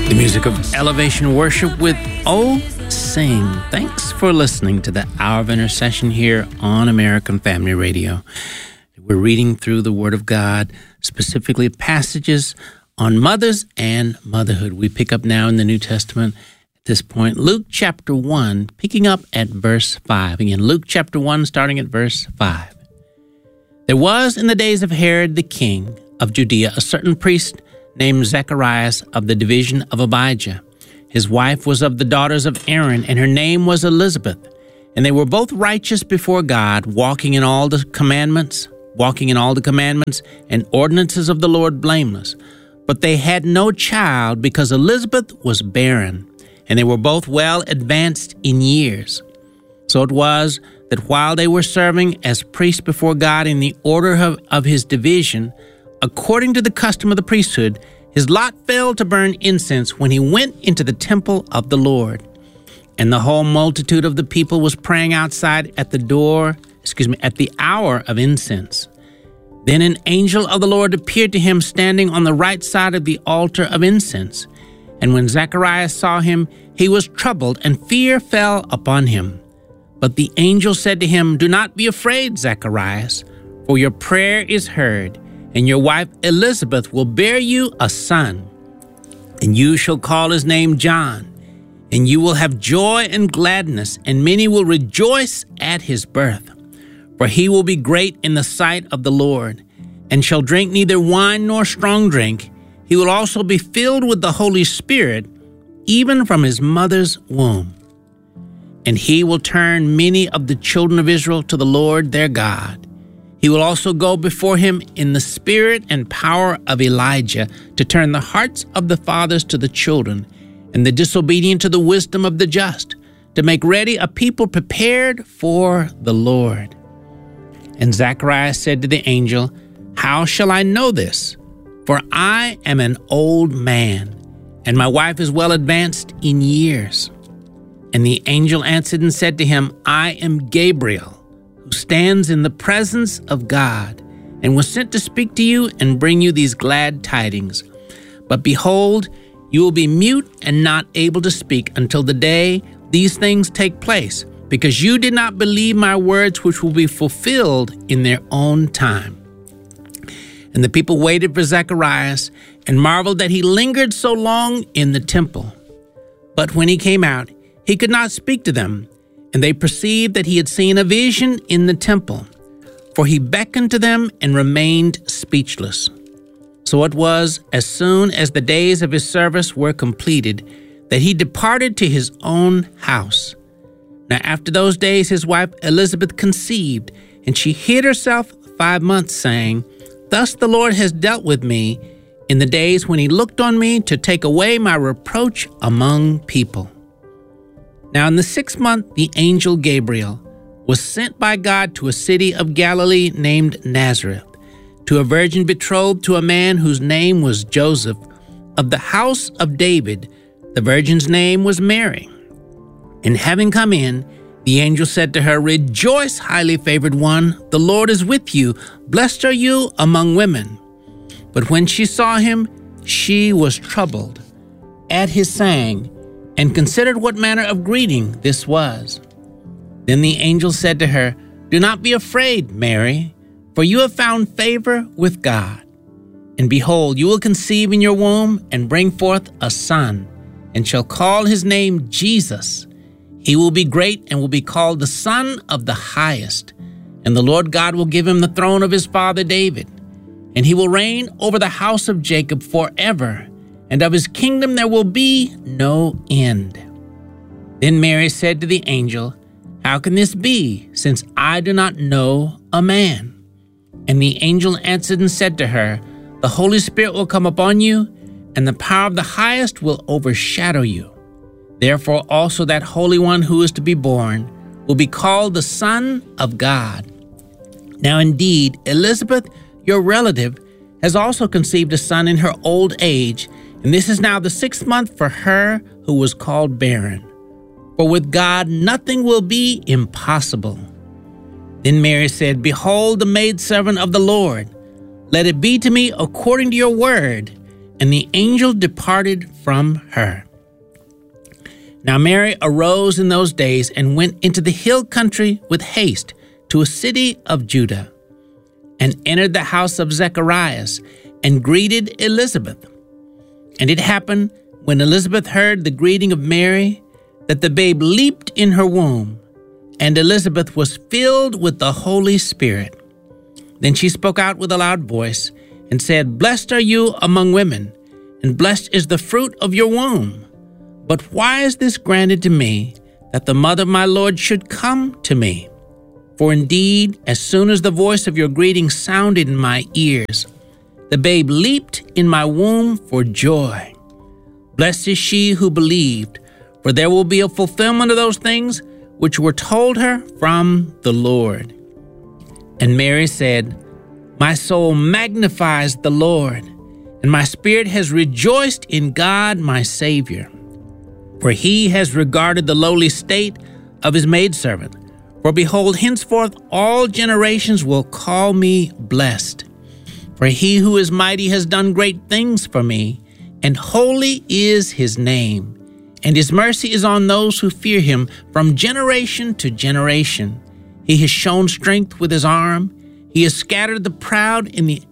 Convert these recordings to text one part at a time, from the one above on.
The music of Elevation Worship with Oh Sing. Thanks for listening to the Hour of Intercession here on American Family Radio. We're reading through the Word of God, specifically passages on mothers and motherhood. We pick up now in the New Testament at this point, Luke chapter 1, picking up at verse 5. Again, Luke chapter 1, starting at verse 5. There was in the days of Herod the king of Judea a certain priest named Zacharias of the division of Abijah. His wife was of the daughters of Aaron, and her name was Elizabeth. And they were both righteous before God, walking in all the commandments and ordinances of the Lord blameless. But they had no child because Elizabeth was barren, and they were both well advanced in years. So it was that while they were serving as priests before God in the order of his division, according to the custom of the priesthood, his lot fell to burn incense when he went into the temple of the Lord. And the whole multitude of the people was praying outside at the hour of incense. Then an angel of the Lord appeared to him standing on the right side of the altar of incense. And when Zacharias saw him, he was troubled, and fear fell upon him. But the angel said to him, "Do not be afraid, Zacharias, for your prayer is heard. And your wife Elizabeth will bear you a son, and you shall call his name John. And you will have joy and gladness, and many will rejoice at his birth. For he will be great in the sight of the Lord, and shall drink neither wine nor strong drink. He will also be filled with the Holy Spirit, even from his mother's womb. And he will turn many of the children of Israel to the Lord their God. He will also go before him in the spirit and power of Elijah, to turn the hearts of the fathers to the children, and the disobedient to the wisdom of the just, to make ready a people prepared for the Lord." And Zacharias said to the angel, "How shall I know this? For I am an old man, and my wife is well advanced in years." And the angel answered and said to him, "I am Gabriel, who stands in the presence of God, and was sent to speak to you and bring you these glad tidings. But behold, you will be mute and not able to speak until the day these things take place, because you did not believe my words, which will be fulfilled in their own time." And the people waited for Zacharias and marveled that he lingered so long in the temple. But when he came out, he could not speak to them, and they perceived that he had seen a vision in the temple. For he beckoned to them and remained speechless. So it was, as soon as the days of his service were completed, that he departed to his own house. Now after those days his wife Elizabeth conceived, and she hid herself 5 months, saying, "Thus the Lord has dealt with me in the days when he looked on me to take away my reproach among people." Now in the 6th month, the angel Gabriel was sent by God to a city of Galilee named Nazareth, to a virgin betrothed to a man whose name was Joseph, of the house of David. The virgin's name was Mary. And having come in, the angel said to her, "Rejoice, highly favored one, the Lord is with you. Blessed are you among women." But when she saw him, she was troubled at his saying, and considered what manner of greeting this was. Then the angel said to her, "Do not be afraid, Mary, for you have found favor with God. And behold, you will conceive in your womb and bring forth a son, and shall call his name Jesus. He will be great and will be called the Son of the Highest. And the Lord God will give him the throne of his father David. And he will reign over the house of Jacob forever, and of his kingdom there will be no end." Then Mary said to the angel, "How can this be, since I do not know a man?" And the angel answered and said to her, "The Holy Spirit will come upon you, and the power of the Highest will overshadow you. Therefore also that Holy One who is to be born will be called the Son of God. Now indeed, Elizabeth, your relative, has also conceived a son in her old age, and this is now the 6th month for her who was called barren. For with God nothing will be impossible." Then Mary said, "Behold the maidservant of the Lord. Let it be to me according to your word." and the angel departed from her. Now Mary arose in those days and went into the hill country with haste to a city of Judah, and entered the house of Zacharias, and greeted Elizabeth. And it happened, when Elizabeth heard the greeting of Mary, that the babe leaped in her womb, and Elizabeth was filled with the Holy Spirit. Then she spoke out with a loud voice, and said, Blessed are you among women, and blessed is the fruit of your womb. But why is this granted to me, that the mother of my Lord should come to me? For indeed, as soon as the voice of your greeting sounded in my ears, the babe leaped in my womb for joy. Blessed is she who believed, for there will be a fulfillment of those things which were told her from the Lord. And Mary said, My soul magnifies the Lord, and my spirit has rejoiced in God my Savior. For he has regarded the lowly state of his maidservant. For behold, henceforth all generations will call me blessed. For he who is mighty has done great things for me, and holy is his name. And his mercy is on those who fear him from generation to generation. He has shown strength with his arm. He has scattered the proud in the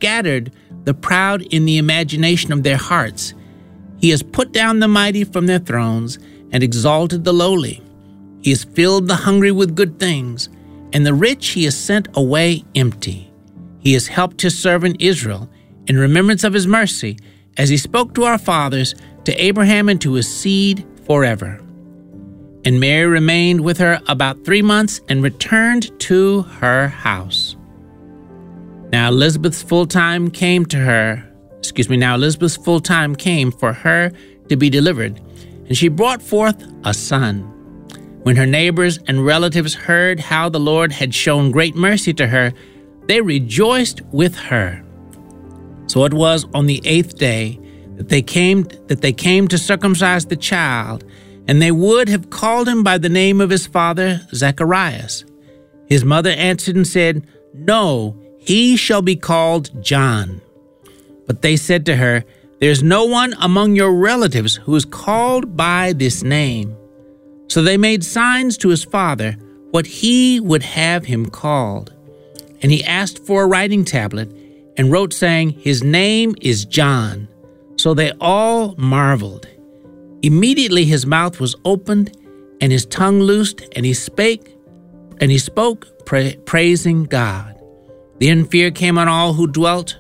imagination of their hearts. He has put down the mighty from their thrones and exalted the lowly. He has filled the hungry with good things, and the rich he has sent away empty. He has helped his servant Israel in remembrance of his mercy, as he spoke to our fathers, to Abraham and to his seed forever. And Mary remained with her about 3 months and returned to her house. Now Elizabeth's full time came for her to be delivered, and she brought forth a son. When her neighbors and relatives heard how the Lord had shown great mercy to her, they rejoiced with her. So it was on the 8th day that they came to circumcise the child, and they would have called him by the name of his father, Zacharias. His mother answered and said, No, he shall be called John. But they said to her, There is no one among your relatives who is called by this name. So they made signs to his father what he would have him called. And he asked for a writing tablet and wrote, saying, His name is John. So they all marveled. Immediately his mouth was opened and his tongue loosed, and he spoke, praising God. Then fear came on all who dwelt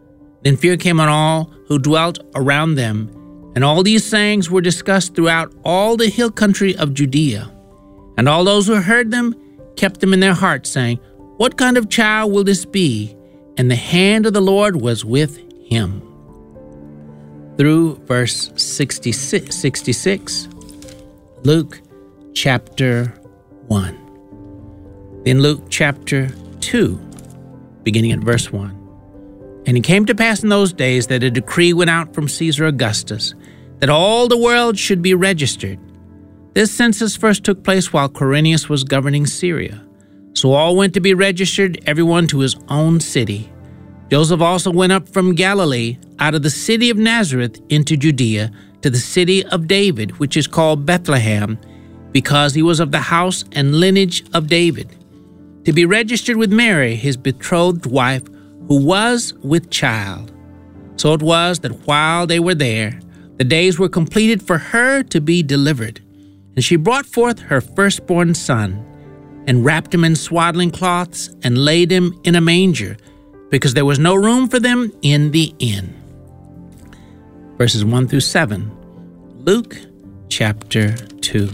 around them, and all these sayings were discussed throughout all the hill country of Judea. And all those who heard them kept them in their hearts, saying, What kind of child will this be? And the hand of the Lord was with him. Through verse 66, Luke chapter 1. Then Luke chapter 2, beginning at verse 1. And it came to pass in those days that a decree went out from Caesar Augustus, that all the world should be registered. This census first took place while Quirinius was governing Syria. So all went to be registered, everyone to his own city. Joseph also went up from Galilee, out of the city of Nazareth, into Judea, to the city of David, which is called Bethlehem, because he was of the house and lineage of David, to be registered with Mary, his betrothed wife, who was with child. So it was that while they were there, the days were completed for her to be delivered. And she brought forth her firstborn son, and wrapped him in swaddling cloths, and laid him in a manger, because there was no room for them in the inn. Verses 1 through 7, Luke chapter 2.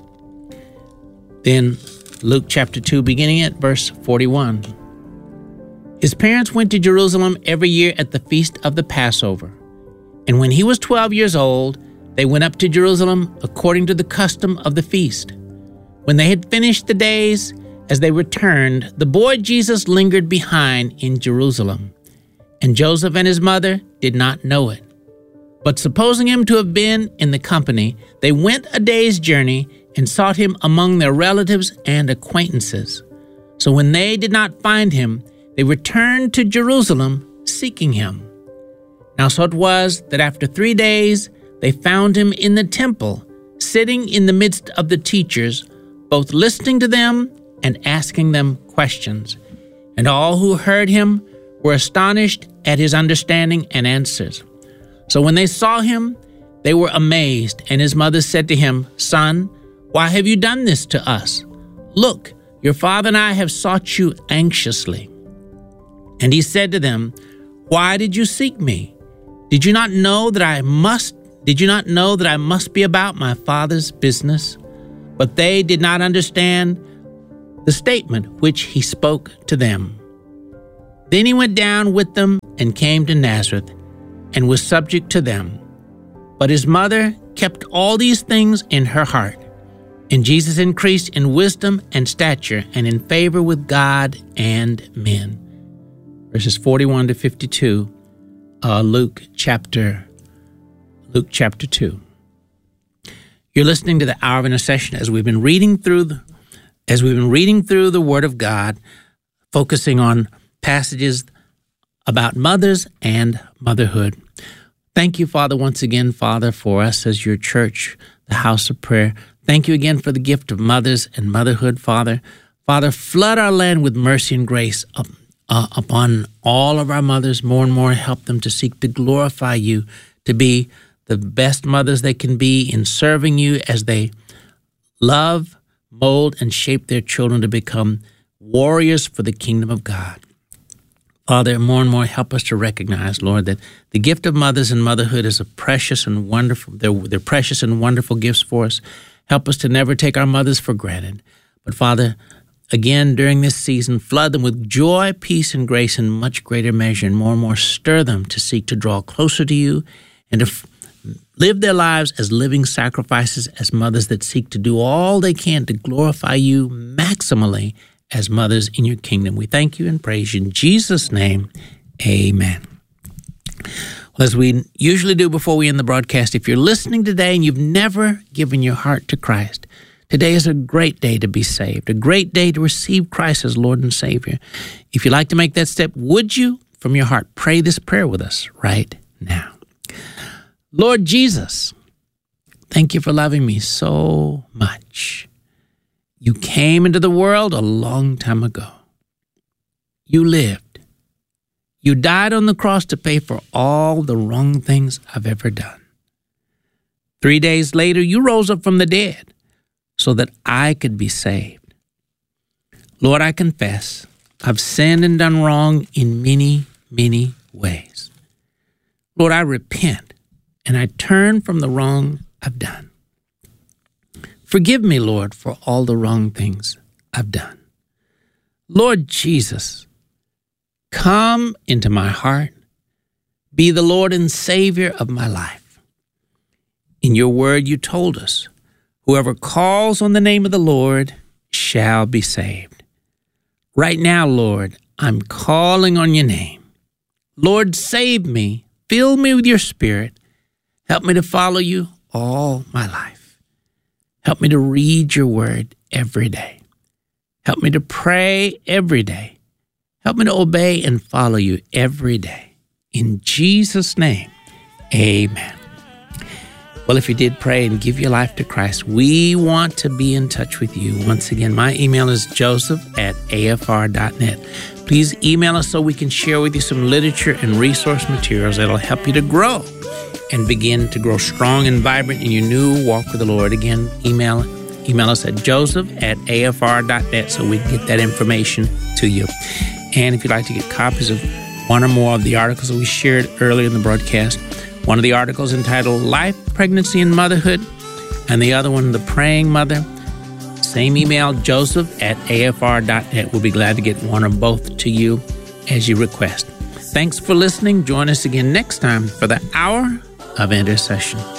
Then Luke chapter 2, beginning at verse 41. His parents went to Jerusalem every year at the feast of the Passover. And when he was 12 years old, they went up to Jerusalem according to the custom of the feast. When they had finished the days, as they returned, the boy Jesus lingered behind in Jerusalem, and Joseph and his mother did not know it. But supposing him to have been in the company, they went a day's journey and sought him among their relatives and acquaintances. So when they did not find him, they returned to Jerusalem seeking him. Now so it was that after 3 days they found him in the temple, sitting in the midst of the teachers, both listening to them and asking them questions. And all who heard him were astonished at his understanding and answers. So when they saw him, they were amazed, and his mother said to him, "Son, why have you done this to us? Look, your father and I have sought you anxiously." And he said to them, "Why did you seek me? Did you not know that I must be about my Father's business?" But they did not understand the statement which he spoke to them. Then he went down with them and came to Nazareth and was subject to them. But his mother kept all these things in her heart. And Jesus increased in wisdom and stature and in favor with God and men. Verses 41 to 52, Luke chapter 2. You're listening to the Hour of Intercession as we've been reading through the Word of God, focusing on passages about mothers and motherhood. Thank you, Father, once again, Father, for us as your church, the house of prayer. Thank you again for the gift of mothers and motherhood, Father. Father, flood our land with mercy and grace upon all of our mothers. More and more, help them to seek to glorify you, to be the best mothers they can be in serving you as they love, mold, and shape their children to become warriors for the kingdom of God. Father, more and more help us to recognize, Lord, that the gift of mothers and motherhood is a precious and wonderful, they're precious and wonderful gifts for us. Help us to never take our mothers for granted. But Father, again, during this season, flood them with joy, peace, and grace in much greater measure, and more stir them to seek to draw closer to you and to live their lives as living sacrifices, as mothers that seek to do all they can to glorify you maximally as mothers in your kingdom. We thank you and praise you in Jesus' name. Amen. Well, as we usually do before we end the broadcast, if you're listening today and you've never given your heart to Christ, today is a great day to be saved, a great day to receive Christ as Lord and Savior. If you'd like to make that step, would you, from your heart, pray this prayer with us right now? Lord Jesus, thank you for loving me so much. You came into the world a long time ago. You lived. You died on the cross to pay for all the wrong things I've ever done. 3 days later, you rose up from the dead so that I could be saved. Lord, I confess I've sinned and done wrong in many, many ways. Lord, I repent and I turn from the wrong I've done. Forgive me, Lord, for all the wrong things I've done. Lord Jesus, come into my heart. Be the Lord and Savior of my life. In your word, you told us, whoever calls on the name of the Lord shall be saved. Right now, Lord, I'm calling on your name. Lord, save me. Fill me with your Spirit. Help me to follow you all my life. Help me to read your word every day. Help me to pray every day. Help me to obey and follow you every day. In Jesus' name, amen. Well, if you did pray and give your life to Christ, we want to be in touch with you. Once again, my email is joseph@afr.net. Please email us so we can share with you some literature and resource materials that'll help you to grow and begin to grow strong and vibrant in your new walk with the Lord. Again, email us at joseph@afr.net so we can get that information to you. And if you'd like to get copies of one or more of the articles that we shared earlier in the broadcast, one of the articles entitled Life, Pregnancy, and Motherhood, and the other one, The Praying Mother, same email, joseph@afr.net. We'll be glad to get one or both to you as you request. Thanks for listening. Join us again next time for the Hour of Intercession.